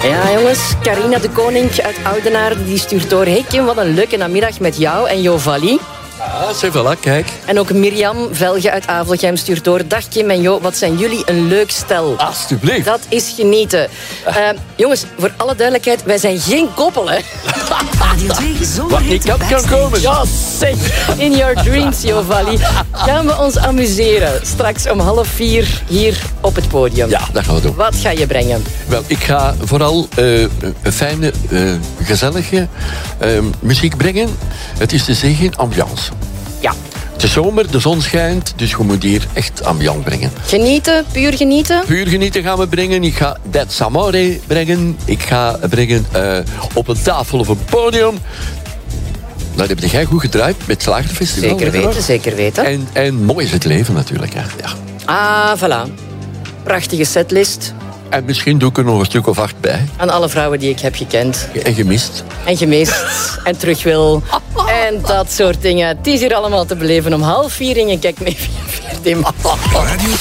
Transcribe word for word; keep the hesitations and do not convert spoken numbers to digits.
Ja, jongens. Carina de Koning uit Oudenaarde die stuurt door. Hey Kim, wat een leuke namiddag met jou en Jo Vali. Ah, zeg voilà, kijk. En ook Mirjam Velge uit Avelgem stuurt door. Dag Kim en Jo, wat zijn jullie een leuk stel. Alsjeblieft. Dat is genieten. Uh, jongens, voor alle duidelijkheid, wij zijn geen koppel, hè. Wat niet kan, kan komen. Ja, zeg. In your dreams, Jo Vali. Gaan we ons amuseren. Straks om half vier hier op het podium. Ja, dat gaan we doen. Wat ga je brengen? Wel, ik ga vooral uh, een fijne, uh, gezellige uh, muziek brengen. Het is te zeggen ambiance. Ja. Het is zomer, de zon schijnt, dus je moet hier echt ambiance brengen. Genieten, puur genieten? Puur genieten gaan we brengen. Ik ga Dat Samore brengen. Ik ga brengen uh, op een tafel of een podium. Dat heb jij goed gedraaid met het Slagerfestival. Zeker weten, zeker weten. En, en mooi is het leven natuurlijk. Ja. Ja. Ah, voilà. Prachtige setlist. En misschien doe ik er nog een stuk of acht bij. Aan alle vrouwen die ik heb gekend. En gemist. En gemist. En terug wil. En dat soort dingen. Het is hier allemaal te beleven om half vier in je kijk mee via vier.